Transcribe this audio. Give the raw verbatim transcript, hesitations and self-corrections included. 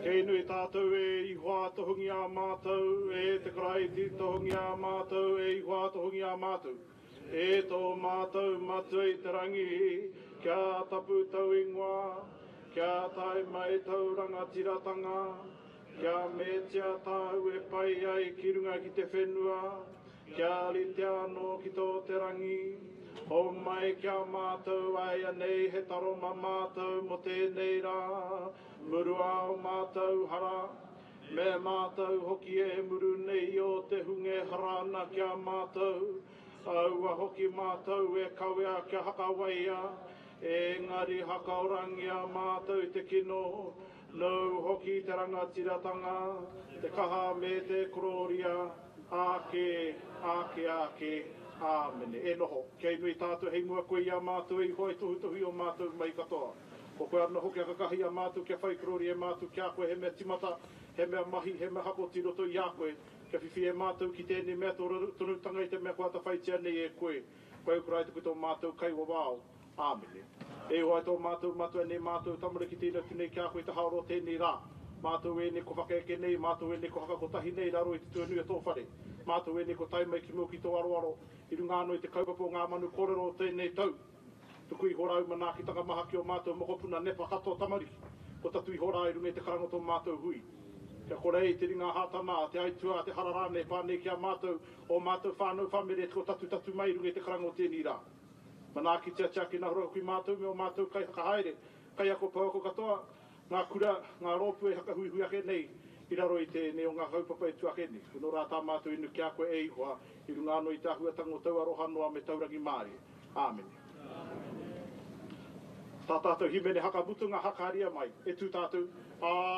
Kei nui tātou e ihoa tohungi a mātou, e te karaiti tohungi a mātou, e ihoa tohungi a mātou. E tō mātou matu i te rangi, kia tapu tau ingoa, kia tai mai tau rangatiratanga, kia metia tāu e pai ai ki runga ki te whenua, kia rite anō ki tō te rangi, o mai kia mātou ai anei he taro ma mātou mo tēnei rā, murua o mātou hara, me mātou hoki e muru nei o te hunge harana kia mātou, aua hoki mātou e kawea kia hakawaia, e ngari hakaorangi a mātou te kino, nau hoki te rangatiratanga, te kaha me te kororia, ake, ake, ake, āmene. E noho, kei nui tātou hei mua koe i a mātou i hoi tuhu tuhu o mātou mai katoa. Ko koe arna hoki a kakahi a mātou kia whai korori e mātou kia koe he mea timata, he mea mahi, he mea hako tiroto i a koe, kia whiwhi e mātou ki tēnei mea tonutanga i te mea kua ta whaitia nei e koe. Koe ukurai te koe tō mātou kai wa wāo. Āmene. E hoa tō mātou matua nei mātou tamara ki tēnei tunei kia koe te haoro tēnei rā. Mātou e ne ko whakaeke nei, mātou e ne ko hakakotahi nei raro i te tuanui a tō whare. Mātou e ne ko taimai ki mua ki tō aroaro, i runga anō i te kaupapa o ngā manu kōrero tēnei tau. Tuku i horau mana ki tanga maha ki o mātou mokopuna nepa kato tamariki. Ko tatu i hora i runga i te karango tō mātou hui. Kia korei te ringa hātana, te aitua, te hararane, pānei kia mātou, o mātou whānau whamere ko tatu tatu mai runga i te karango tēnei rā. Mana ki tia tia ki nga hura kui mātou, me o mātou kai hakahaere, kai ako pauako katoa, ngā kura, ngā rōpu e haka hui hui ake nei, i raro i te ne o ngā haupapa e tuake nei. Kuno rā tā mātou inu kia koe e ihoa, i runga anō i te ahuatango tau aroha noa me taurangi māri. Āmene. Tā tātou himene haka butu ngā hakaria mai, e tū tātou.